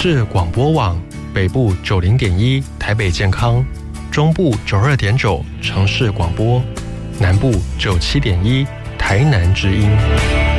市广播网，北部90.1台北健康，中部92.9城市广播，南部97.1台南之音。